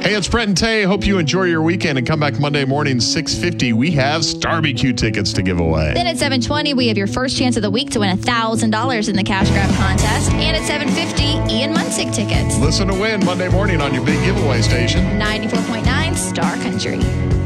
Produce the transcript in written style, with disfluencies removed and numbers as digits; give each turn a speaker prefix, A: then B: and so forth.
A: Hey, it's Brent and Tay. Hope you enjoy your weekend and come back Monday morning, 6:50. We have Starbecue tickets to give away.
B: Then at 7:20, we have your first chance of the week to win $1,000 in the cash grab contest. And at 7:50, Ian Munsick tickets.
A: Listen to win Monday morning on your big giveaway station.
B: 94.9 Star Country.